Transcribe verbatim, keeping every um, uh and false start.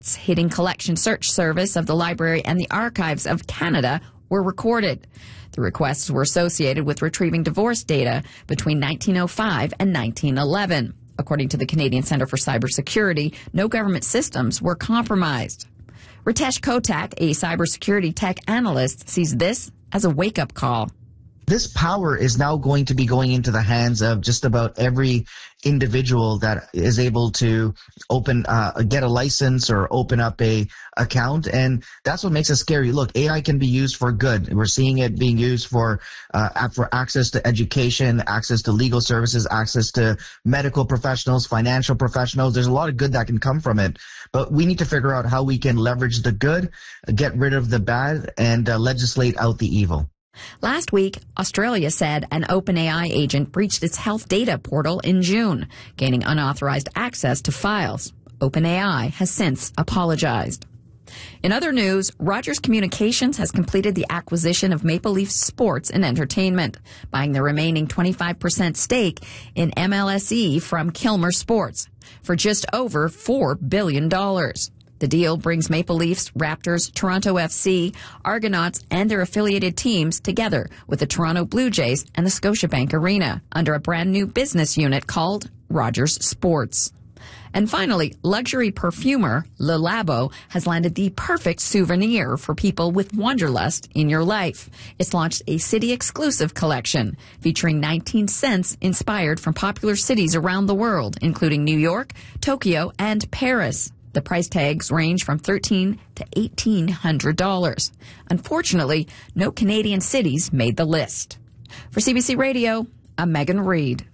hitting collection search service of the Library and the Archives of Canada were recorded. The requests were associated with retrieving divorce data between nineteen oh five and nineteen eleven. According to the Canadian Centre for Cybersecurity, no government systems were compromised. Ritesh Kotak, a cybersecurity tech analyst, sees this as a wake-up call. This power is now going to be going into the hands of just about every individual that is able to open, uh, get a license or open up a account, and that's what makes it scary. Look, A I can be used for good. We're seeing it being used for uh, for access to education, access to legal services, access to medical professionals, financial professionals. There's a lot of good that can come from it, but we need to figure out how we can leverage the good, get rid of the bad, and uh, legislate out the evil. Last week, Australia said an OpenAI agent breached its health data portal in June, gaining unauthorized access to files. OpenAI has since apologized. In other news, Rogers Communications has completed the acquisition of Maple Leaf Sports and Entertainment, buying the remaining twenty-five percent stake in M L S E from Kilmer Sports for just over four billion dollars. The deal brings Maple Leafs, Raptors, Toronto F C, Argonauts, and their affiliated teams together with the Toronto Blue Jays and the Scotiabank Arena under a brand new business unit called Rogers Sports. And finally, luxury perfumer Le Labo has landed the perfect souvenir for people with wanderlust in your life. It's launched a city-exclusive collection featuring nineteen scents inspired from popular cities around the world, including New York, Tokyo, and Paris. The price tags range from thirteen to eighteen hundred dollars. Unfortunately, no Canadian cities made the list. For C B C Radio, I'm Megan Reed.